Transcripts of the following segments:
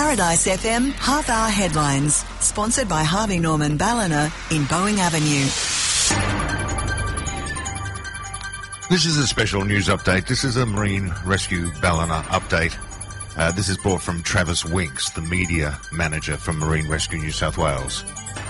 Paradise FM half-hour headlines, sponsored by Harvey Norman Ballina in Boeing Avenue. This is a special news update. This is a Marine Rescue Ballina update. This is brought from Travis Winks, the media manager from Marine Rescue New South Wales.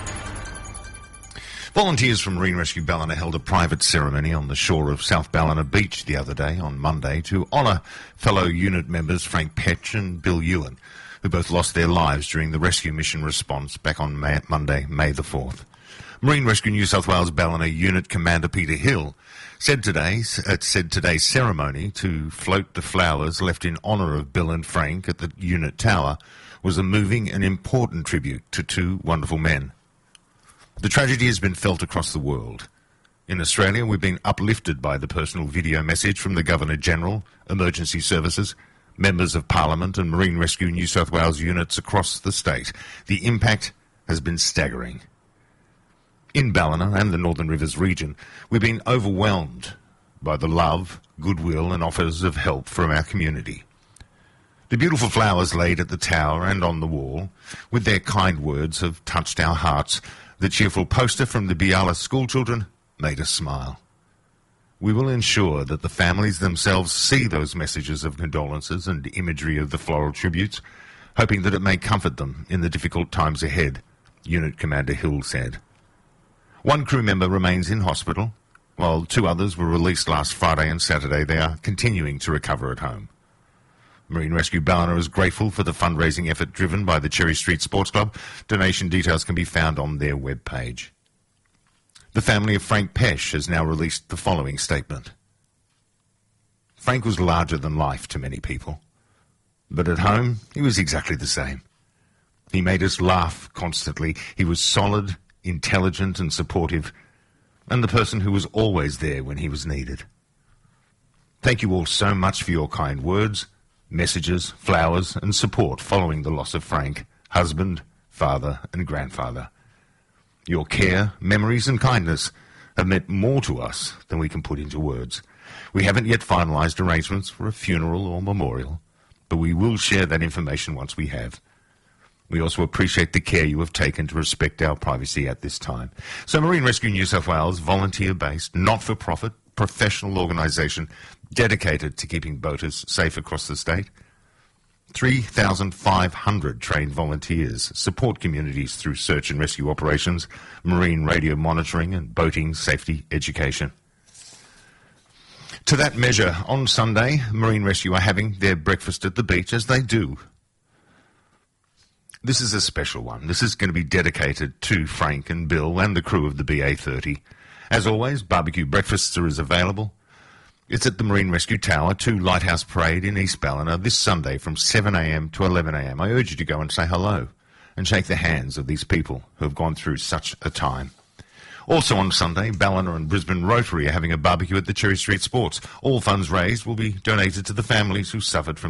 Volunteers from Marine Rescue Ballina held a private ceremony on the shore of South Ballina Beach the other day, on Monday, to honour fellow unit members Frank Petch and Bill Ewan, who both lost their lives during the rescue mission response back on Monday, May the 4th. Marine Rescue New South Wales Ballina Unit Commander Peter Hill said today's ceremony to float the flowers left in honour of Bill and Frank at the unit tower was a moving and important tribute to two wonderful men. The tragedy has been felt across the world. In Australia, we've been uplifted by the personal video message from the Governor-General, Emergency Services, Members of Parliament and Marine Rescue New South Wales units across the state. The impact has been staggering. In Ballina and the Northern Rivers region, we've been overwhelmed by the love, goodwill and offers of help from our community. The beautiful flowers laid at the tower and on the wall, with their kind words, have touched our hearts. The cheerful poster from the Biala schoolchildren made us smile. We will ensure that the families themselves see those messages of condolences and imagery of the floral tributes, hoping that it may comfort them in the difficult times ahead, Unit Commander Hill said. One crew member remains in hospital, while two others were released last Friday and Saturday. They are continuing to recover at home. Marine Rescue Ballina is grateful for the fundraising effort driven by the Cherry Street Sports Club. Donation details can be found on their webpage. The family of Frank Petch has now released the following statement. Frank was larger than life to many people, but at home he was exactly the same. He made us laugh constantly. He was solid, intelligent and supportive, and the person who was always there when he was needed. Thank you all so much for your kind words, messages, flowers and support following the loss of Frank, husband, father and grandfather. Your care, memories and kindness have meant more to us than we can put into words. We haven't yet finalised arrangements for a funeral or memorial, but we will share that information once we have. We also appreciate the care you have taken to respect our privacy at this time. So Marine Rescue New South Wales, volunteer-based, not-for-profit, professional organisation dedicated to keeping boaters safe across the state. 3,500 trained volunteers support communities through search and rescue operations, marine radio monitoring and boating safety education. To that measure, on Sunday, Marine Rescue are having their breakfast at the beach, as they do. This is a special one. This is going to be dedicated to Frank and Bill and the crew of the BA-30. As always, barbecue breakfasts are available. It's at the Marine Rescue Tower, 2 Lighthouse Parade in East Ballina this Sunday from 7 a.m. to 11 a.m. I urge you to go and say hello and shake the hands of these people who have gone through such a time. Also on Sunday, Ballina and Brisbane Rotary are having a barbecue at the Cherry Street Sports. All funds raised will be donated to the families who suffered from